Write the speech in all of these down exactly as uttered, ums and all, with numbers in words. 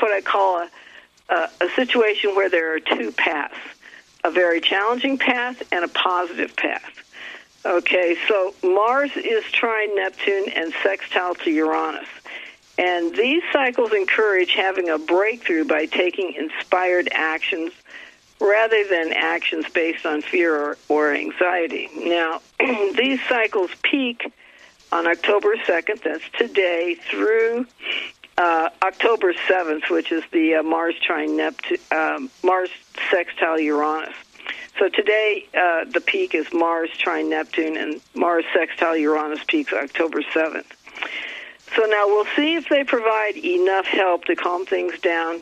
what I call a, a, a situation where there are two paths, a very challenging path and a positive path. Okay, so Mars is trine Neptune and sextile to Uranus. And these cycles encourage having a breakthrough by taking inspired actions rather than actions based on fear or, or anxiety. Now, these cycles peak on October second, that's today, through uh, October seventh, which is the uh, Mars trine Neptune, um, Mars sextile Uranus. So today, uh, the peak is Mars trine Neptune, and Mars sextile Uranus peaks October seventh. So now we'll see if they provide enough help to calm things down.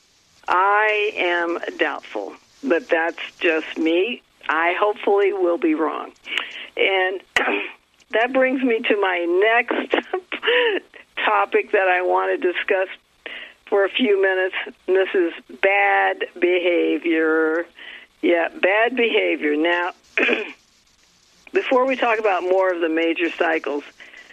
I am doubtful, but that's just me. I hopefully will be wrong. And that brings me to my next topic that I want to discuss for a few minutes, and this is bad behavior. Yeah, bad behavior. Now, before we talk about more of the major cycles,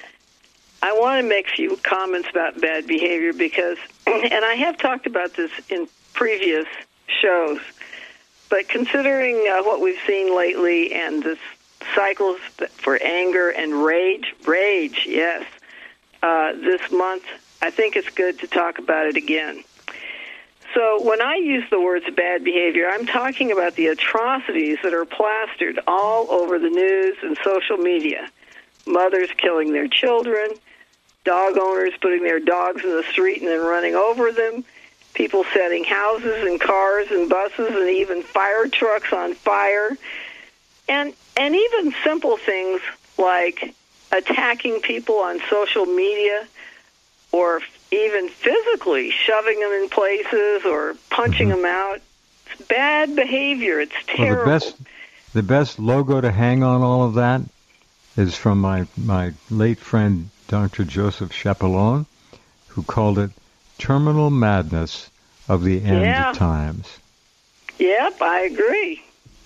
I want to make a few comments about bad behavior because, and I have talked about this in previous shows, but considering uh, what we've seen lately and the cycles for anger and rage, rage, yes, uh, this month, I think it's good to talk about it again. So when I use the words bad behavior, I'm talking about the atrocities that are plastered all over the news and social media. Mothers killing their children, dog owners putting their dogs in the street and then running over them, people setting houses and cars and buses and even fire trucks on fire, and and even simple things like attacking people on social media or even physically shoving them in places or punching mm-hmm. them out. It's bad behavior. It's terrible. Well, the best, the best logo to hang on all of that is from my, my late friend, Doctor Joseph Chapelon, who called it terminal madness of the end yeah. of times. Yep, I agree.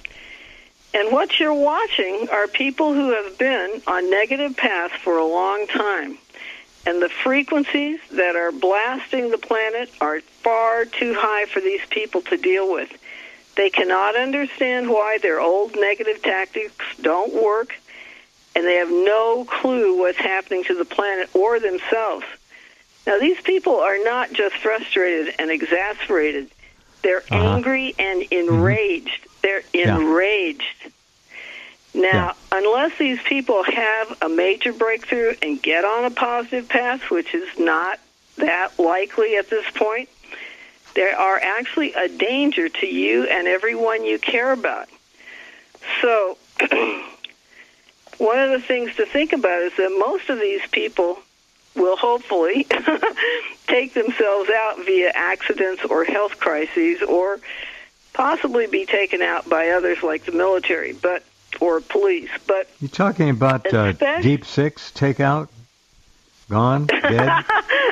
And what you're watching are people who have been on negative paths for a long time. And the frequencies that are blasting the planet are far too high for these people to deal with. They cannot understand why their old negative tactics don't work, and they have no clue what's happening to the planet or themselves. Now, these people are not just frustrated and exasperated. They're uh-huh. angry and enraged. Mm-hmm. They're enraged. Yeah. Now, yeah. unless these people have a major breakthrough and get on a positive path, which is not that likely at this point, they are actually a danger to you and everyone you care about. So, one of the things to think about is that most of these people will hopefully take themselves out via accidents or health crises or possibly be taken out by others like the military, but or police. But you're talking about uh, Deep Six takeout? Gone? Dead?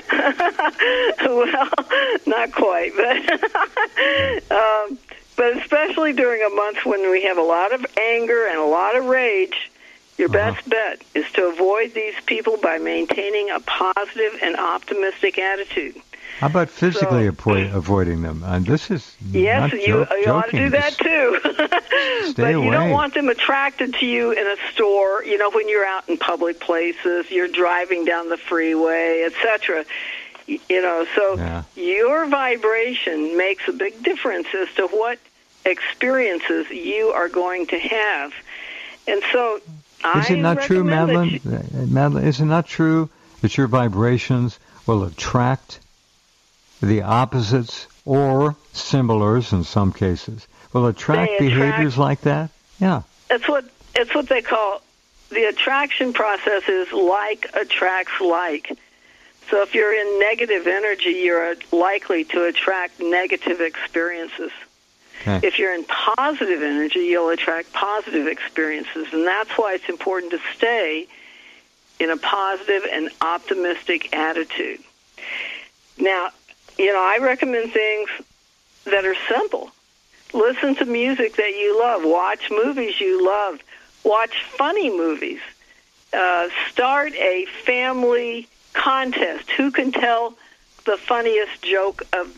Well, not quite, but um, but especially during a month when we have a lot of anger and a lot of rage, your uh-huh. best bet is to avoid these people by maintaining a positive and optimistic attitude. How about physically so, avoid, avoiding them? And this is yes, not you, jo- you ought to do that too. Stay but away. You don't want them attracted to you in a store. You know, when you're out in public places, you're driving down the freeway, et cetera. You know, so yeah. your vibration makes a big difference as to what experiences you are going to have. And so, is I it not true, Madeline? You, Madeline, is it not true that your vibrations will attract the opposites or similars in some cases will attract, attract behaviors like that? Yeah. It's what it's what they call the attraction process is like attracts like. So if you're in negative energy, you're likely to attract negative experiences. Okay. If you're in positive energy, you'll attract positive experiences. And that's why it's important to stay in a positive and optimistic attitude. Now, you know, I recommend things that are simple. Listen to music that you love. Watch movies you love. Watch funny movies. Uh, start a family contest. Who can tell the funniest joke of